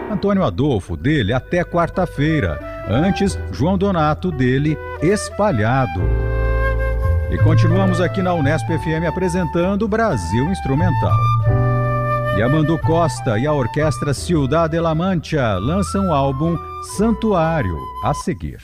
Antônio Adolfo, dele Até Quarta-feira. Antes, João Donato, dele Espalhado. E continuamos aqui na Unesp FM apresentando Brasil Instrumental. Yamandu Costa e a orquestra Ciudad de la Mancha lançam o álbum Santuário, a seguir.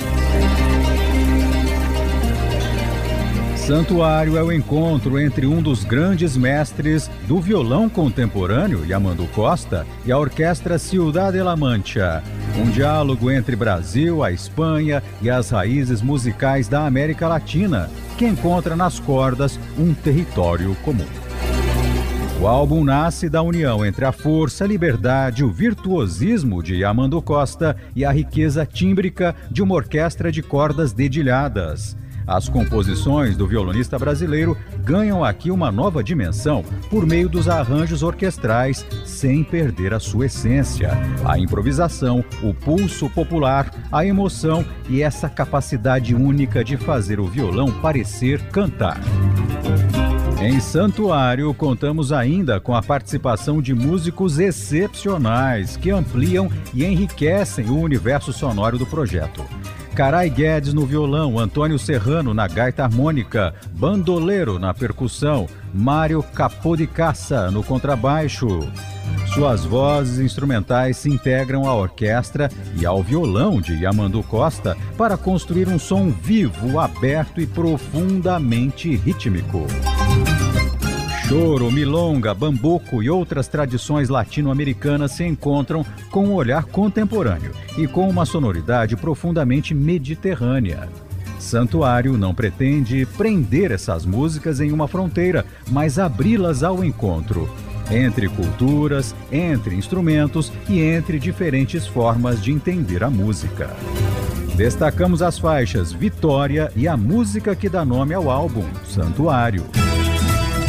Santuário é o encontro entre um dos grandes mestres do violão contemporâneo, Yamandu Costa, e a orquestra Ciudad de la Mancha. Um diálogo entre Brasil, a Espanha e as raízes musicais da América Latina, que encontra nas cordas um território comum. O álbum nasce da união entre a força, a liberdade, o virtuosismo de Yamandu Costa e a riqueza tímbrica de uma orquestra de cordas dedilhadas. As composições do violonista brasileiro ganham aqui uma nova dimensão por meio dos arranjos orquestrais, sem perder a sua essência, a improvisação, o pulso popular, a emoção e essa capacidade única de fazer o violão parecer cantar. Em Santuário, contamos ainda com a participação de músicos excepcionais que ampliam e enriquecem o universo sonoro do projeto. Caray Guedes no violão, Antônio Serrano na gaita harmônica, Bandoleiro na percussão, Mário Capô de Caça no contrabaixo. Suas vozes instrumentais se integram à orquestra e ao violão de Yamandu Costa para construir um som vivo, aberto e profundamente rítmico. Choro, milonga, bambuco e outras tradições latino-americanas se encontram com um olhar contemporâneo e com uma sonoridade profundamente mediterrânea. Santuário não pretende prender essas músicas em uma fronteira, mas abri-las ao encontro, entre culturas, entre instrumentos e entre diferentes formas de entender a música. Destacamos as faixas Vitória e a música que dá nome ao álbum, Santuário.